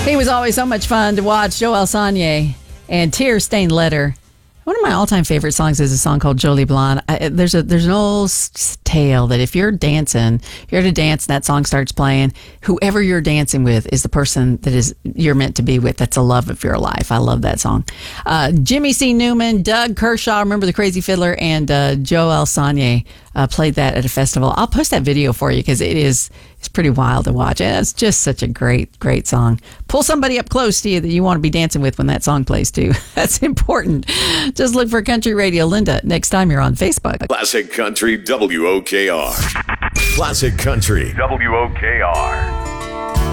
He was always so much fun to watch. Joel Sonnier and Tear-Stained Letter. One of my all-time favorite songs is a song called Jolie Blonde. There's an old tale that if you're dancing, you're to dance, and that song starts playing, whoever you're dancing with is the person that you're meant to be with. That's the love of your life. I love that song. Jimmy C. Newman, Doug Kershaw, remember the Crazy Fiddler, and Joel Sonnier played that at a festival. I'll post that video for you because it's pretty wild to watch. It's just such a great, great song. Pull somebody up close to you that you want to be dancing with when that song plays too. That's important. Just look for Country Radio Linda next time you're on Facebook. Classic Country WOKR. Classic Country WOKR.